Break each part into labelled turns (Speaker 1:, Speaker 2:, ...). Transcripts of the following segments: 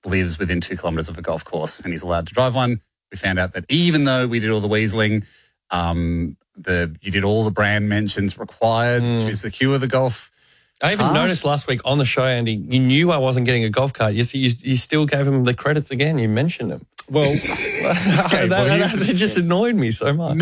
Speaker 1: lives within 2 kilometres of a golf course and he's allowed to drive one. We found out that even though we did all the weaseling, you did all the brand mentions required to secure the golf.
Speaker 2: I even noticed last week on the show, Andy, you knew I wasn't getting a golf cart. You still gave him the credits again. You mentioned them.
Speaker 3: Well,
Speaker 2: it just annoyed me so much.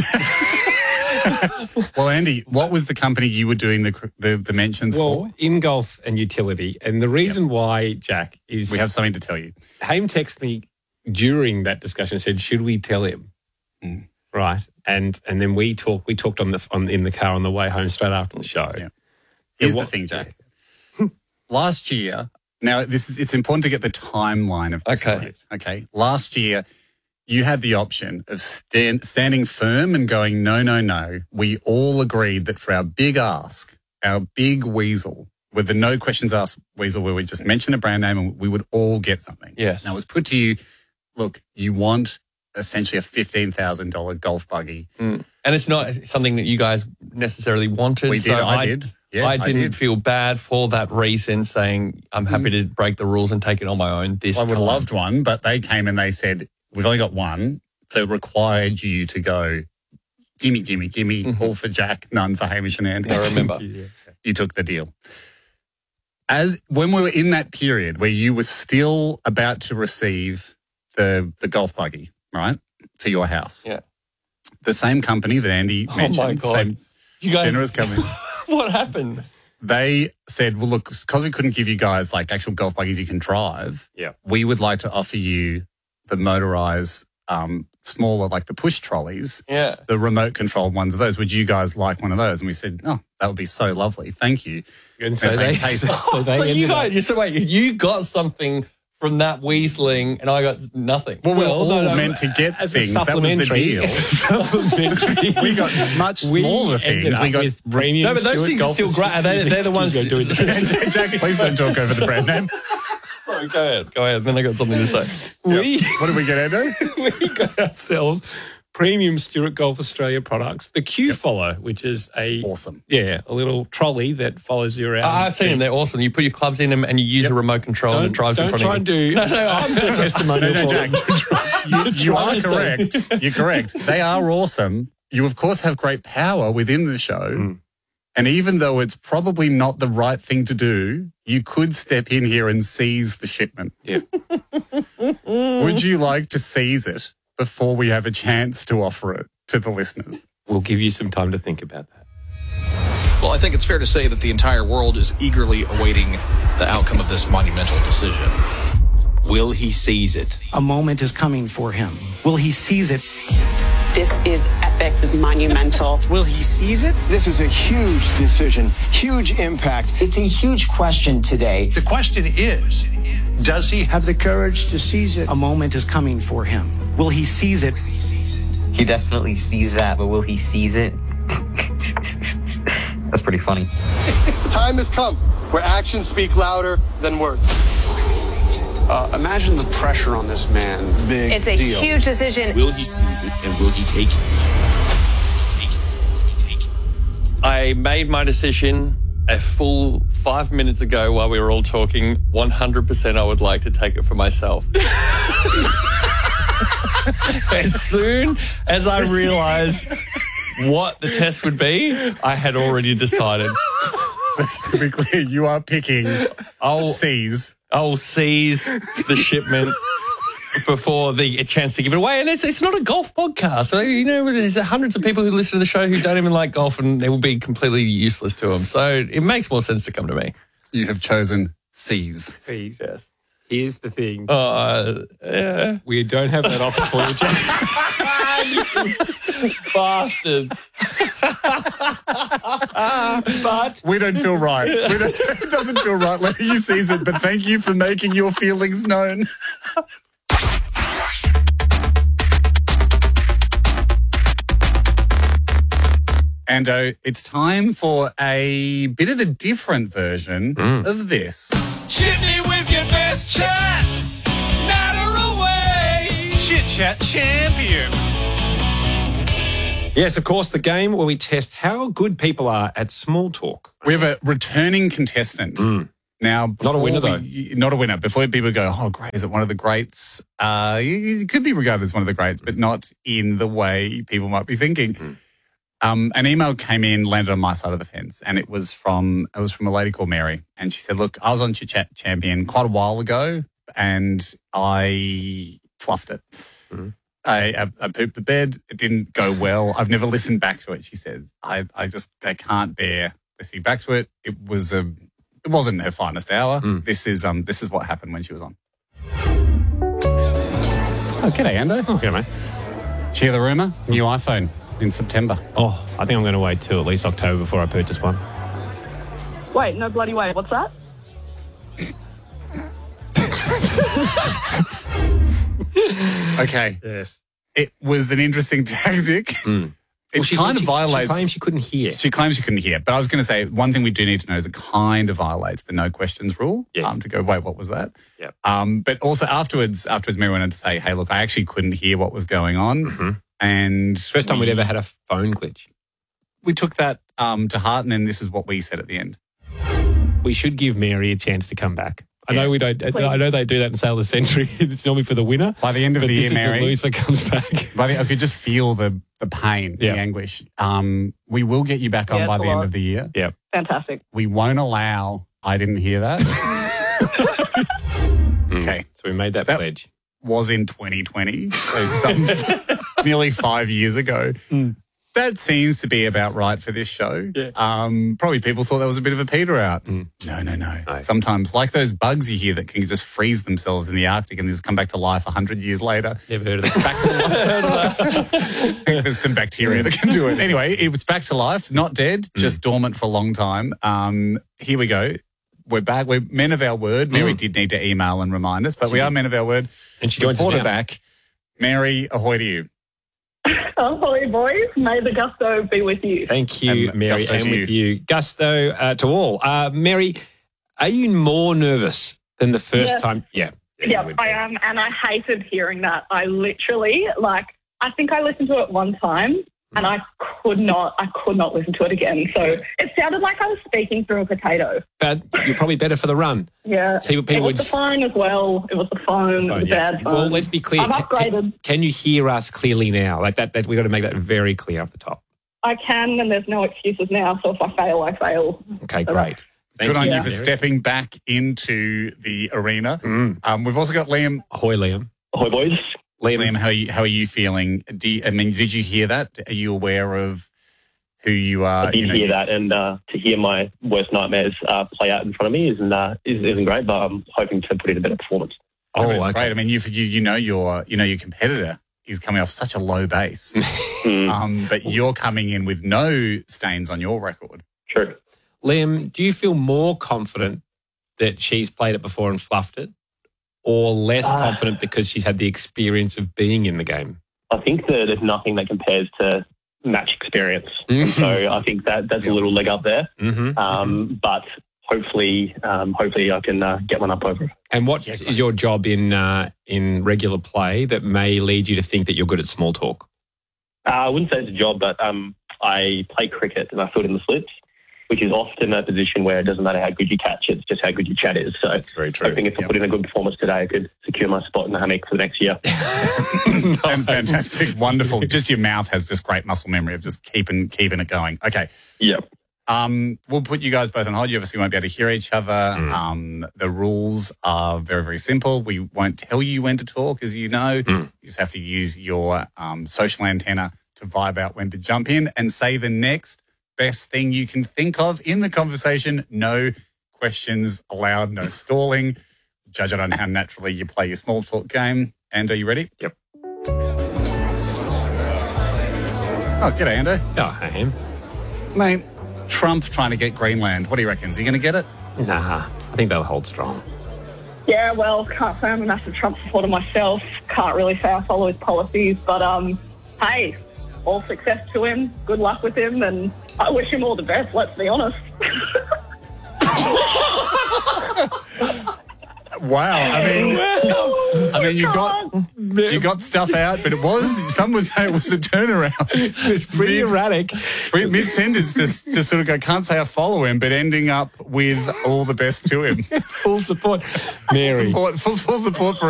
Speaker 1: Well, Andy, what was the company you were doing the mentions for?
Speaker 3: Well, In Golf and Utility. And the reason why, Jack, is...
Speaker 1: We have something to tell you.
Speaker 3: Haim texted me during that discussion and said, should we tell him? Right. And then we talked in the car on the way home straight after the show.
Speaker 1: Yeah. Here's the thing, Jack. Last year, now it's important to get the timeline of this. Okay. Last year, you had the option of standing firm and going, no. We all agreed that for our big ask, our big weasel, with the no questions asked weasel where we just mention a brand name and we would all get something.
Speaker 2: Yes.
Speaker 1: Now it was put to you, look, you want essentially a $15,000 golf buggy.
Speaker 2: And it's not something that you guys necessarily wanted.
Speaker 1: We did. I did. Yeah,
Speaker 2: I didn't feel bad for that reason, saying I'm happy to break the rules and take it on my own this time.
Speaker 1: I would have loved one, but they came and they said, we've only got one, so it required you to go, gimme, all for Jack, none for Hamish and Andy.
Speaker 2: I remember.
Speaker 1: You took the deal. When we were in that period where you were still about to receive the golf buggy, right, to your house.
Speaker 2: Yeah.
Speaker 1: The same company that Andy mentioned.
Speaker 2: Oh, my God.
Speaker 1: Same
Speaker 2: you guys,
Speaker 1: generous company.
Speaker 2: What happened?
Speaker 1: They said, well, look, because we couldn't give you guys like actual golf buggies you can drive, we would like to offer you the motorized, smaller, like the push trolleys, the remote controlled ones of those. Would you guys like one of those? And we said, oh, that would be so lovely. Thank you.
Speaker 3: And so
Speaker 2: you got something from that weaseling and I got nothing.
Speaker 1: Well, we're all meant to get things. That was the deal. We got much smaller things. We got
Speaker 3: premium.
Speaker 2: No, but those things are still great. They're the ones doing this.
Speaker 1: Jack, please don't talk over the brand name.
Speaker 2: Sorry, go ahead. Then I got something to say.
Speaker 1: What did we get, Ando?
Speaker 3: We got ourselves premium Stewart Golf Australia products, the Q Follow, which is a little trolley that follows you around.
Speaker 2: I've seen them; they're awesome. You put your clubs in them and you use a remote control and it drives in front of you.
Speaker 3: No, I'm just testimonial.
Speaker 1: No, Jack, you are correct. You're correct. They are awesome. You of course have great power within the show, and even though it's probably not the right thing to do, you could step in here and seize the shipment.
Speaker 3: Yeah.
Speaker 1: Would you like to seize it before we have a chance to offer it to the listeners?
Speaker 3: We'll give you some time to think about that.
Speaker 4: Well, I think it's fair to say that the entire world is eagerly awaiting the outcome of this monumental decision. Will he seize it?
Speaker 5: A moment is coming for him. Will he seize it?
Speaker 6: This is epic, this is monumental.
Speaker 7: Will he seize it? This is a huge decision, huge impact.
Speaker 8: It's a huge question today.
Speaker 7: The question is, does he have the courage to seize it?
Speaker 5: A moment is coming for him. Will he seize it?
Speaker 9: He definitely sees that, but will he seize it? That's pretty funny.
Speaker 10: The time has come where actions speak louder than words. Imagine the pressure on this man.
Speaker 6: It's a huge decision.
Speaker 11: Will he seize it and will he take it?
Speaker 2: I made my decision a full 5 minutes ago while we were all talking. 100% I would like to take it for myself. As soon as I realized what the test would be, I had already decided.
Speaker 1: So to be clear, you are picking seize.
Speaker 2: I'll seize the shipment before the chance to give it away. And it's not a golf podcast. So, you know, there's hundreds of people who listen to the show who don't even like golf and it will be completely useless to them. So it makes more sense to come to me.
Speaker 1: You have chosen seize.
Speaker 3: Seize, yes. Here's the thing.
Speaker 2: Yeah.
Speaker 3: We don't have that offer for you, Jack.
Speaker 2: Bastards.
Speaker 3: But
Speaker 1: we don't feel right. It doesn't feel right letting you seize it, but thank you for making your feelings known. Ando, it's time for a bit of a different version of this.
Speaker 12: Chit me with your best chat, natter away, Chit Chat Champion.
Speaker 3: Yes, of course, the game where we test how good people are at small talk.
Speaker 1: We have a returning contestant. Now,
Speaker 3: not a winner, though.
Speaker 1: Not a winner. Before people go, oh, great, is it one of the greats? It could be regarded as one of the greats, but not in the way people might be thinking. An email came in, landed on my side of the fence, and it was from a lady called Mary. And she said, look, I was on Chit Chat Champion quite a while ago, and I fluffed it. I pooped the bed. It didn't go well. I've never listened back to it, she says. I can't bear listening back to it. It wasn't her finest hour. This is what happened when she was on. Oh, g'day, Ando.
Speaker 3: Oh, g'day, mate.
Speaker 1: Did you hear the rumour? New iPhone in September.
Speaker 3: Oh, I think I'm going to wait till at least October before I purchase one.
Speaker 13: Wait, no bloody way. What's that?
Speaker 1: Okay.
Speaker 3: Yes.
Speaker 1: It was an interesting tactic. It kind of violates...
Speaker 3: She claims she couldn't hear.
Speaker 1: She claims she couldn't hear. But I was going to say, one thing we do need to know is it kind of violates the no questions rule.
Speaker 3: Yes.
Speaker 1: To go, wait, what was that?
Speaker 3: Yep.
Speaker 1: But also afterwards, Mary went on to say, hey, look, I actually couldn't hear what was going on. And
Speaker 3: first time we'd ever had a phone glitch.
Speaker 1: We took that to heart, and then this is what we said at the end.
Speaker 3: We should give Mary a chance to come back. I know we don't. I know they do that in Sale of the Century. It's normally for the winner.
Speaker 1: By the end of the year, Mary,
Speaker 3: the loser comes back.
Speaker 1: I could just feel the pain, the anguish. We will get you back on by the end of the year.
Speaker 3: Yeah,
Speaker 13: fantastic.
Speaker 1: We won't allow. I didn't hear that. Okay,
Speaker 3: so we made that pledge.
Speaker 1: Was in 2020, so nearly 5 years ago. That seems to be about right for this show.
Speaker 3: Yeah.
Speaker 1: Probably people thought that was a bit of a peter out. No. Sometimes, like those bugs you hear that can just freeze themselves in the Arctic and just come back to life 100 years later.
Speaker 3: Never heard of that.
Speaker 1: It's back to life. I think there's some bacteria that can do it. Anyway, it was back to life, not dead, just dormant for a long time. Here we go. We're back. We're men of our word. Mary did need to email and remind us, but we are men of our word.
Speaker 3: And she joins us now.
Speaker 1: Back. Mary, ahoy to you.
Speaker 13: Ahoy, boys. May the gusto be with you.
Speaker 3: Thank you, Mary, and with you. Gusto to all. Mary, are you more nervous than the first time? Yeah,
Speaker 13: I am, and I hated hearing that. I literally, I think I listened to it one time, and I could not listen to it again. So it sounded like I was speaking through a potato.
Speaker 3: But you're probably better for the run.
Speaker 13: Yeah.
Speaker 3: See what people
Speaker 13: it was the phone as well. It was the phone. It was bad phone.
Speaker 3: Well, let's be clear.
Speaker 13: I'm upgraded.
Speaker 3: Can you hear us clearly now? Like that we've got to make that very clear off the top.
Speaker 13: I can, and there's no excuses now. So if I fail, I fail.
Speaker 3: Okay, great.
Speaker 1: Good on you for stepping back into the arena. We've also got Liam.
Speaker 3: Ahoy, Liam.
Speaker 14: Ahoy, boys.
Speaker 1: Liam, how are you feeling? Did you hear that? Are you aware of who you are?
Speaker 14: I did hear that, and to hear my worst nightmares play out in front of me isn't great, but I'm hoping to put in a better performance.
Speaker 1: It's great. I mean, you know your competitor is coming off such a low base, but you're coming in with no stains on your record.
Speaker 14: True.
Speaker 3: Liam, do you feel more confident that she's played it before and fluffed it, or less confident because she's had the experience of being in the game?
Speaker 14: I think that there's nothing that compares to match experience. So I think that's a little leg up there. But hopefully I can get one up over it.
Speaker 3: And what is your job in regular play that may lead you to think that you're good at small talk?
Speaker 14: I wouldn't say it's a job, but I play cricket and I field in the slips, which is often a position where it doesn't matter how good you catch, it's just how good your chat is. So
Speaker 1: that's very true.
Speaker 14: Hoping if I put in a good performance today, I could secure my spot in the hammock for the next year.
Speaker 1: Fantastic, wonderful. Just your mouth has just great muscle memory of just keeping it going. Okay.
Speaker 14: Yep.
Speaker 1: We'll put you guys both on hold. You obviously won't be able to hear each other. The rules are very, very simple. We won't tell you when to talk, as you know. You just have to use your social antenna to vibe out when to jump in and say the next best thing you can think of in the conversation. No questions allowed, no stalling. Judge it on how naturally you play your small talk game. And are you ready?
Speaker 3: Yep.
Speaker 1: Oh, g'day, Ando.
Speaker 3: Oh, I am.
Speaker 1: Mate, Trump trying to get Greenland. What do you reckon? Is he going to get it?
Speaker 3: Nah, I think they'll hold strong.
Speaker 13: Yeah, well, can't say I'm a massive Trump supporter myself. Can't really say I follow his policies, but hey, all success to him. Good luck with him, and I wish him all the best, let's be honest.
Speaker 1: Wow. I I mean, you got stuff out, but some would say it was a turnaround.
Speaker 3: It's pretty erratic.
Speaker 1: Mid-sentence to sort of go, can't say I follow him, but ending up with all the best to him.
Speaker 3: Full support. Mary.
Speaker 1: Full support for